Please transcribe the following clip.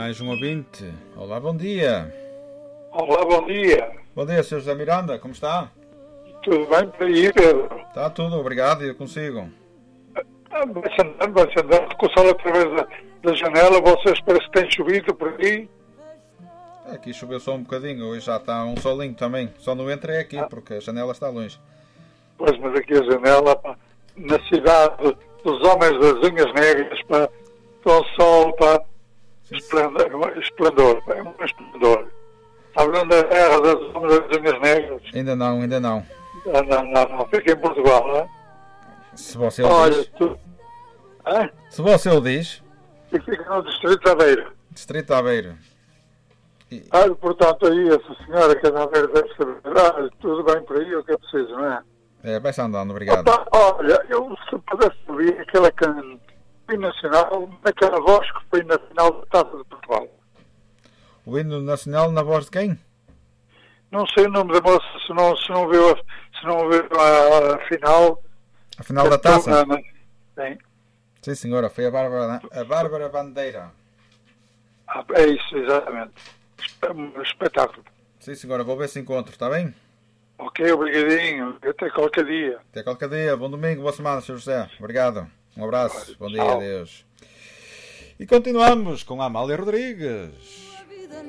mais um ouvinte. Olá, bom dia. Olá, bom dia. Bom dia, Sr. José Miranda, como está? Tudo bem por aí, Pedro? Está tudo, obrigado, e eu consigo. Vai-se andando com o sol através da janela. Vocês parece que têm chovido por aí. Aqui choveu só um bocadinho, hoje já está um solinho também. Só não entra é aqui, porque a janela está longe. Pois, mas aqui a janela, pá, na cidade dos homens das unhas negras, pá, com o sol, pá, esplendor, pá, é um esplendor. Sabe onde é a terra dos homens das unhas negras? Ainda não. Não, fica em Portugal, não é? Se você o Olha, diz. Se E você o diz. fica no Distrito de Aveiro. Distrito de Aveiro. Portanto, aí essa senhora que anda a ver deve saber. Tudo bem por aí, o que é preciso, não é? Vai-se andando, obrigado. Opa, olha, eu se pudesse ouvir aquela hino nacional, naquela voz que foi na final da Taça de Portugal. O hino nacional na voz de quem? Não sei o nome da moça, se não viu a final. A final da taça? Sim. Sim, senhora, foi a Bárbara Bandeira. É isso, exatamente. Um espetáculo. Sim, senhora, vou ver se encontro, está bem? Ok, obrigadinho. Até qualquer dia. Até qualquer dia. Bom domingo, boa semana, Sr. José. Obrigado. Um abraço. Bom dia, Tchau. adeus. E continuamos com a Amália Rodrigues.